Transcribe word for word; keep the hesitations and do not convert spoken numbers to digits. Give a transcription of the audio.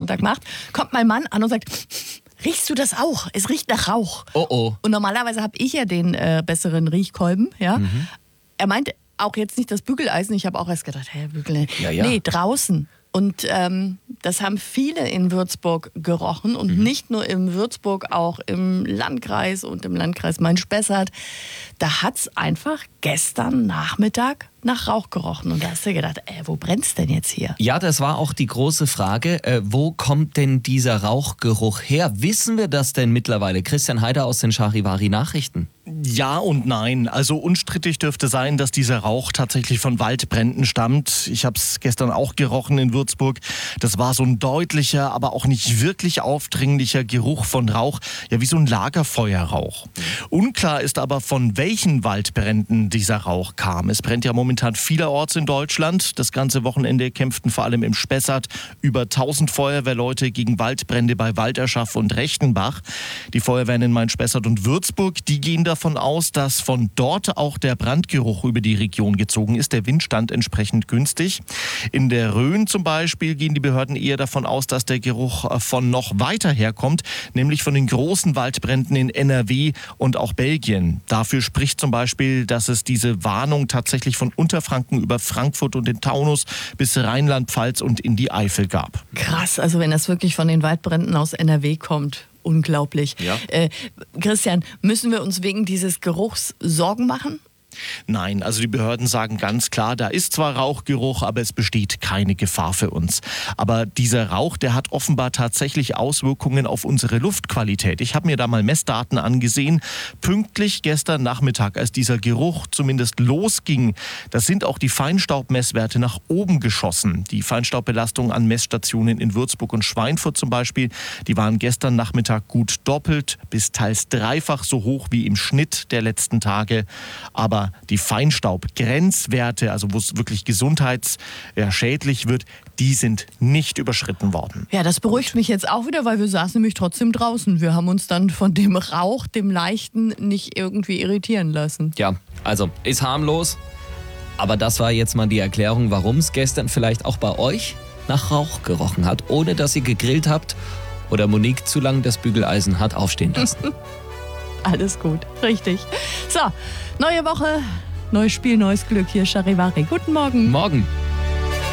Sonntag macht, kommt mein Mann an und sagt, riechst du das auch? Es riecht nach Rauch. Oh oh. Und normalerweise habe ich ja den äh, besseren Riechkolben. Ja? Mhm. Er meinte auch jetzt nicht das Bügeleisen. Ich habe auch erst gedacht, hä, Bügeleisen? Ja, ja. Nee, draußen. Und ähm, das haben viele in Würzburg gerochen. Und mhm. nicht nur in Würzburg, auch im Landkreis und im Landkreis Main-Spessart. Da hat es einfach gestern Nachmittag nach Rauch gerochen. Und da hast du gedacht, äh, wo brennt's denn jetzt hier? Ja, das war auch die große Frage. Äh, wo kommt denn dieser Rauchgeruch her? Wissen wir das denn mittlerweile? Christian Heider aus den Charivari Nachrichten. Ja und nein. Also unstrittig dürfte sein, dass dieser Rauch tatsächlich von Waldbränden stammt. Ich habe es gestern auch gerochen in Würzburg. Das war so ein deutlicher, aber auch nicht wirklich aufdringlicher Geruch von Rauch. Ja, wie so ein Lagerfeuerrauch. Unklar ist aber, von welchen Waldbränden dieser Rauch kam. Es brennt ja momentan vielerorts in Deutschland. Das ganze Wochenende kämpften vor allem im Spessart über tausend Feuerwehrleute gegen Waldbrände bei Walderschaff und Rechtenbach. Die Feuerwehren in Main-Spessart und Würzburg, die gehen davon aus, dass von dort auch der Brandgeruch über die Region gezogen ist. Der Wind stand entsprechend günstig. In der Rhön zum Beispiel gehen die Behörden eher davon aus, dass der Geruch von noch weiter herkommt, nämlich von den großen Waldbränden in N R W und auch Belgien. Dafür spricht zum Beispiel, dass es diese Warnung tatsächlich von Unterfranken über Frankfurt und den Taunus bis Rheinland-Pfalz und in die Eifel gab. Krass, also wenn das wirklich von den Waldbränden aus N R W kommt. Unglaublich. Ja. Äh, Christian, müssen wir uns wegen dieses Geruchs Sorgen machen? Nein, also die Behörden sagen ganz klar, da ist zwar Rauchgeruch, aber es besteht keine Gefahr für uns. Aber dieser Rauch, der hat offenbar tatsächlich Auswirkungen auf unsere Luftqualität. Ich habe mir da mal Messdaten angesehen. Pünktlich gestern Nachmittag, als dieser Geruch zumindest losging, da sind auch die Feinstaubmesswerte nach oben geschossen. Die Feinstaubbelastung an Messstationen in Würzburg und Schweinfurt zum Beispiel, die waren gestern Nachmittag gut doppelt bis teils dreifach so hoch wie im Schnitt der letzten Tage. Aber die Feinstaubgrenzwerte, also wo es wirklich gesundheitsschädlich wird, die sind nicht überschritten worden. Ja, das beruhigt mich jetzt auch wieder, weil wir saßen nämlich trotzdem draußen. Wir haben uns dann von dem Rauch, dem Leichten, nicht irgendwie irritieren lassen. Ja, also ist harmlos. Aber das war jetzt mal die Erklärung, warum es gestern vielleicht auch bei euch nach Rauch gerochen hat, ohne dass ihr gegrillt habt oder Monique zu lang das Bügeleisen hat aufstehen lassen. Alles gut, richtig. So, neue Woche, neues Spiel, neues Glück. Hier Charivari. Guten Morgen. Morgen.